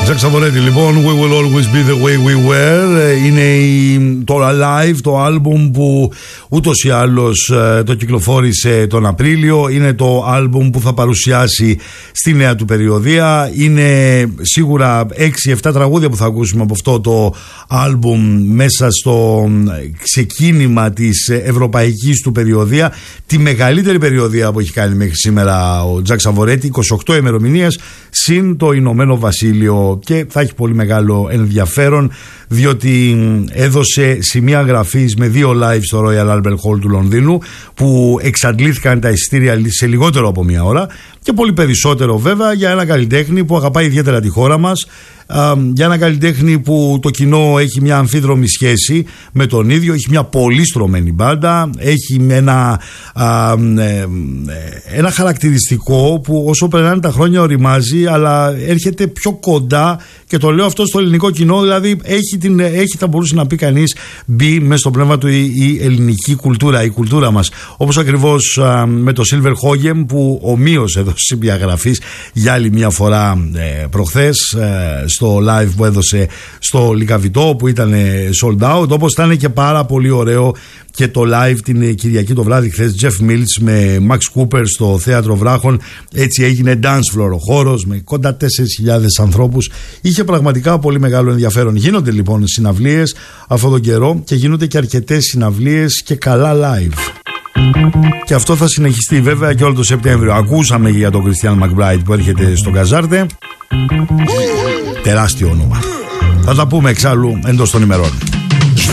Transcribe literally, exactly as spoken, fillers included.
Jack Savoretti λοιπόν, We Will Always Be The Way We Were. Είναι η, το Alive, το άλμπουμ που ούτως ή άλλως το κυκλοφόρησε τον Απρίλιο. Είναι το άλμπουμ που θα παρουσιάσει στη νέα του περιοδία. Είναι σίγουρα έξι εφτά τραγούδια που θα ακούσουμε από αυτό το άλμπουμ μέσα στο ξεκίνημα της ευρωπαϊκής του περιοδία, τη μεγαλύτερη περιοδία που έχει κάνει μέχρι σήμερα ο Jack Savoretti, είκοσι οκτώ ημερομηνίες συν το Ηνωμένο Βασίλειο, και θα έχει πολύ μεγάλο ενδιαφέρον διότι έδωσε σημεία γραφής με δύο live στο Royal Albert Hall του Λονδίνου, που εξαντλήθηκαν τα εισιτήρια σε λιγότερο από μία ώρα, και πολύ περισσότερο βέβαια για ένα καλλιτέχνη που αγαπάει ιδιαίτερα τη χώρα μας, για ένα καλλιτέχνη που το κοινό έχει μια αμφίδρομη σχέση με τον ίδιο, έχει μια πολύ στρωμένη μπάντα, έχει ένα, α, ε, ένα χαρακτηριστικό που όσο περνάνε τα χρόνια οριμάζει, αλλά έρχεται πιο κοντά, και το λέω αυτό στο ελληνικό κοινό, δηλαδή έχει, την, έχει θα μπορούσε να πει κανείς, μπει μέσα στο πνεύμα του η, η ελληνική κουλτούρα, η κουλτούρα μας, όπως ακριβώς α, με το Silver Hoggem που ομοίως έδωσε σημεία γραφής για άλλη μια φορά ε, προχθές ε, στο live που έδωσε στο Λικαβητό, που ήταν sold out, όπως ήταν και πάρα πολύ ωραίο και το live την Κυριακή το βράδυ χθες, Jeff Mills με Max Cooper στο Θέατρο Βράχων. Έτσι έγινε dance floor ο χώρος με κοντά τέσσερις χιλιάδες ανθρώπους. Είχε πραγματικά πολύ μεγάλο ενδιαφέρον. Γίνονται λοιπόν συναυλίες αυτόν τον καιρό, και γίνονται και αρκετές συναυλίες και καλά live. Και αυτό θα συνεχιστεί βέβαια και όλο το Σεπτέμβριο. Ακούσαμε για τον Christian McBride που έρχεται στο Καζάρτε. Τεράστιο όνομα. Θα τα πούμε εξάλλου εντός των ημερών.